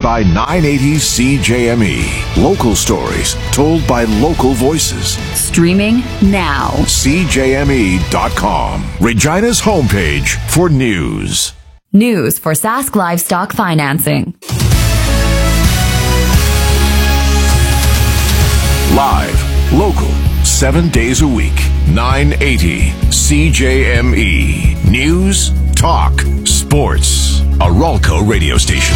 by 980 CJME. Local stories told by local voices. Streaming now. CJME.com. Regina's homepage for news. News for Sask Livestock Financing. Live, local, 7 days a week. 980 CJME. News, talk, sports. A Ralco radio station.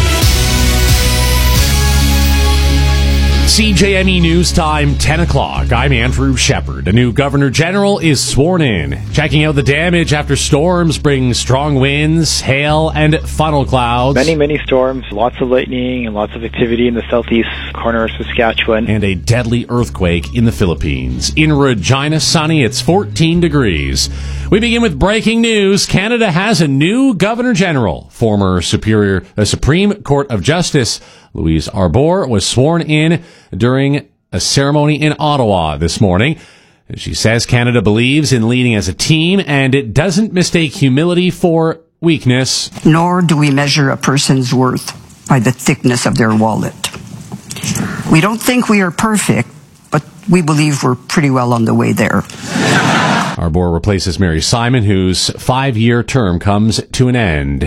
CJME News Time, 10 o'clock. I'm Andrew Shepard. A new Governor General is sworn in. Checking out the damage after storms bring strong winds, hail, and funnel clouds. Many storms, lots of lightning, and lots of activity in the southeast corner of Saskatchewan. And a deadly earthquake in the Philippines. In Regina, sunny, it's 14 degrees. We begin with breaking news. Canada has a new Governor General. Former Supreme Court of Justice Louise Arbour was sworn in during a ceremony in Ottawa this morning. She says Canada believes in leading as a team, and it doesn't mistake humility for weakness. Nor do we measure a person's worth by the thickness of their wallet. We don't think we are perfect, but we believe we're pretty well on the way there. Arbour replaces Mary Simon, whose 5-year term comes to an end.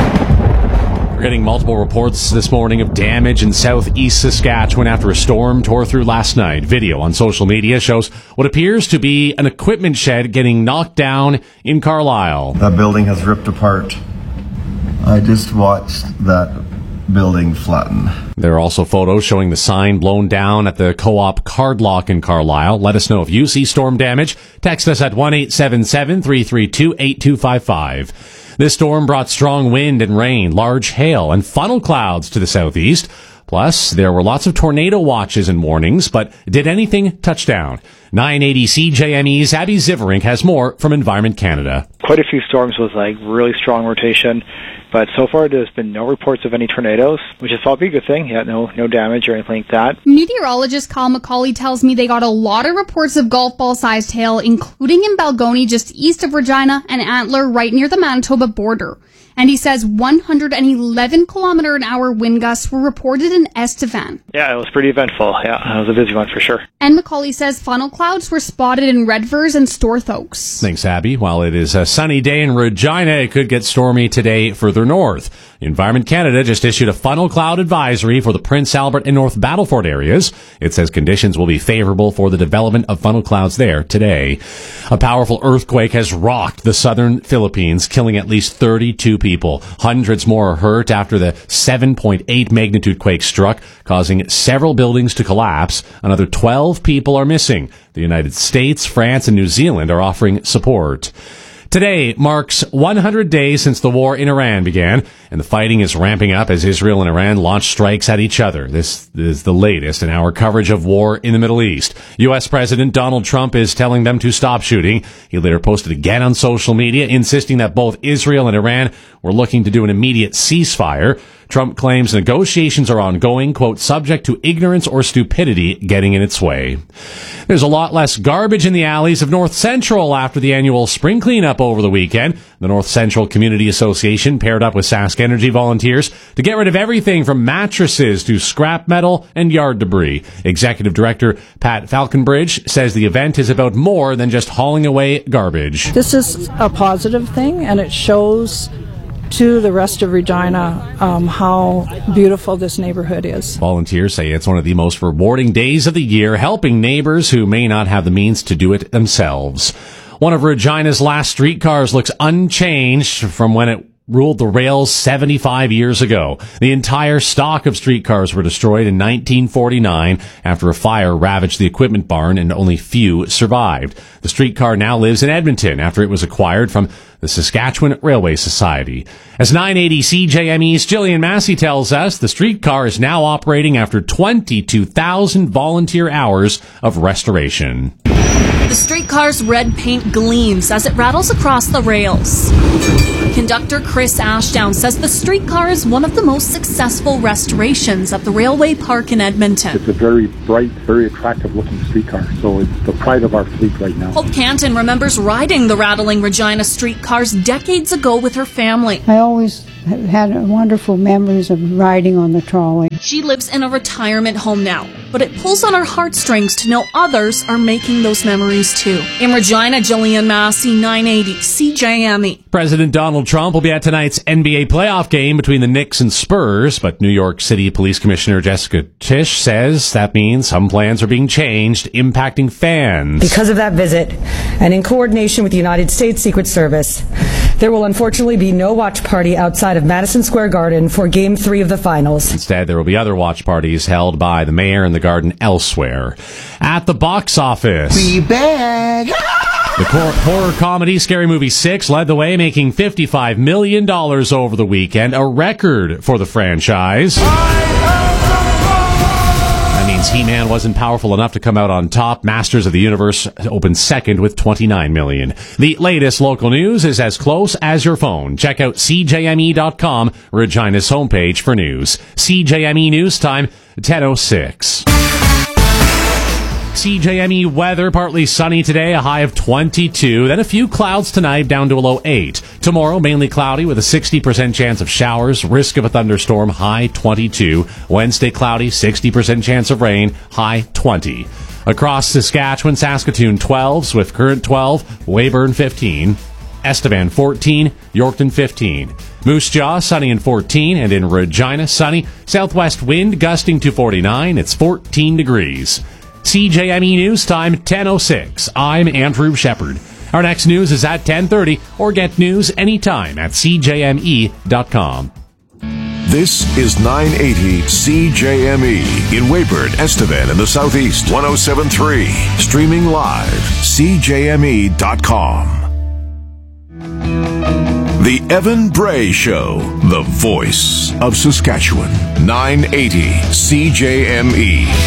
We're getting multiple reports this morning of damage in southeast Saskatchewan after a storm tore through last night. Video on social media shows what appears to be an equipment shed getting knocked down in Carlisle. That building has ripped apart. I just watched that building flatten. There are also photos showing the sign blown down at the Co-op Card Lock in Carlisle. Let us know if you see storm damage. Text us at 1-877-332-8255. This storm brought strong wind and rain, large hail, and funnel clouds to the southeast. Plus, there were lots of tornado watches and warnings, but did anything touch down? 980 CJME's Abby Ziverink has more from Environment Canada. Quite a few storms with really strong rotation, but so far there's been no reports of any tornadoes, which is probably a good thing. Yeah, no damage or anything like that. Meteorologist Kyle McCauley tells me they got a lot of reports of golf ball-sized hail, including in Balgonie, just east of Regina, and Antler, right near the Manitoba border. And he says 111-kilometer-an-hour wind gusts were reported in Estevan. Yeah, it was pretty eventful. Yeah, it was a busy one for sure. And McCauley says funnel clouds were spotted in Redvers and Storth Oaks. Thanks, Abby. While it is a sunny day in Regina, it could get stormy today further north. Environment Canada just issued a funnel cloud advisory for the Prince Albert and North Battleford areas. It says conditions will be favorable for the development of funnel clouds there today. A powerful earthquake has rocked the southern Philippines, killing at least 32 people. Hundreds more are hurt after the 7.8 magnitude quake struck, causing several buildings to collapse. Another 12 people are missing. The United States, France, and New Zealand are offering support. Today marks 100 days since the war in Iran began, and the fighting is ramping up as Israel and Iran launch strikes at each other. This is the latest in our coverage of war in the Middle East. U.S. President Donald Trump is telling them to stop shooting. He later posted again on social media, insisting that both Israel and Iran were looking to do an immediate ceasefire. Trump claims negotiations are ongoing, quote, subject to ignorance or stupidity getting in its way. There's a lot less garbage in the alleys of North Central after the annual spring cleanup over the weekend. The North Central Community Association paired up with Sask Energy volunteers to get rid of everything from mattresses to scrap metal and yard debris. Executive Director Pat Falconbridge says the event is about more than just hauling away garbage. This is a positive thing, and it shows to the rest of Regina how beautiful this neighborhood is. Volunteers say it's one of the most rewarding days of the year, helping neighbors who may not have the means to do it themselves. One of Regina's last streetcars looks unchanged from when it ruled the rails 75 years ago. The entire stock of streetcars were destroyed in 1949 after a fire ravaged the equipment barn and only few survived. The streetcar now lives in Edmonton after it was acquired from the Saskatchewan Railway Society. As 980 CJME's Jillian Massey tells us, the streetcar is now operating after 22,000 volunteer hours of restoration. The streetcar's red paint gleams as it rattles across the rails. Conductor Chris Ashdown says the streetcar is one of the most successful restorations at the Railway Park in Edmonton. It's a very bright, very attractive looking streetcar, so it's the pride of our fleet right now. Hope Canton remembers riding the rattling Regina streetcars decades ago with her family. I always had wonderful memories of riding on the trolley. She lives in a retirement home now, but it pulls on her heartstrings to know others are making those memories too. In Regina, Jillian Massey, 980 CJME. President Donald Trump will be at tonight's NBA playoff game between the Knicks and Spurs, but New York City Police Commissioner Jessica Tisch says that means some plans are being changed, impacting fans. Because of that visit, and in coordination with the United States Secret Service, there will unfortunately be no watch party outside of Madison Square Garden for Game 3 of the finals. Instead, there will be other watch parties held by the mayor and the garden elsewhere. At the box office, we bag. The horror comedy Scary Movie 6 led the way, making $55 million over the weekend, a record for the franchise. That means He-Man wasn't powerful enough to come out on top. Masters of the Universe opened second with $29 million. The latest local news is as close as your phone. Check out CJME.com, Regina's homepage for news. CJME News Time, 10:06. CJME weather, partly sunny today, a high of 22. Then a few clouds tonight, down to a low 8. Tomorrow, mainly cloudy with a 60% chance of showers, risk of a thunderstorm, high 22. Wednesday, cloudy, 60% chance of rain, high 20. Across Saskatchewan, Saskatoon 12, Swift Current 12, Weyburn 15. Estevan 14, Yorkton 15. Moose Jaw, sunny and 14, and in Regina, sunny. Southwest wind gusting to 49, it's 14 degrees. CJME News Time, 10:06. I'm Andrew Shepard. Our next news is at 10:30, or get news anytime at CJME.com. This is 980 CJME in Weyburn, Estevan, and the Southeast. 107.3. Streaming live. CJME.com. The Evan Bray Show, the voice of Saskatchewan. 980 CJME.